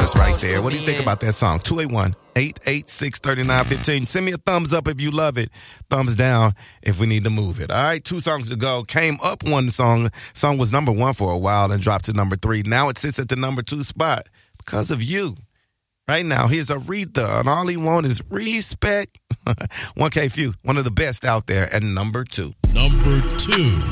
chorus right there. What do you think about that song? 281-886-3915. Send me a thumbs up if you love it. Thumbs down if we need to move it. All right, 2 songs to go. Came up one song. Song was number 1 for a while and dropped to number 3. Now it sits at the number 2 spot because of you. Right now, here's Aretha, and all he wants is respect. 1K Phew, one of the best out there, at number 2. Number 2.